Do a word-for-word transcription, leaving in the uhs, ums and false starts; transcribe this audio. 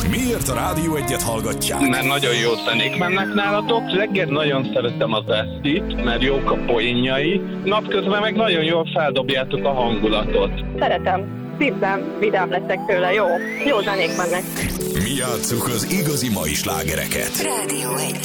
Miért a Rádió Egyet hallgatják? Mert nagyon jó zenék mennek nálatok. Reggel nagyon szeretem az Esztit, mert jók a poénjai. Napközben meg nagyon jól feldobjátok a hangulatot. Szeretem. Szívem, vidám leszek tőle. Jó. Jó zenék mennek. Mi játsszuk az igazi mai slágereket. Rádió Egy.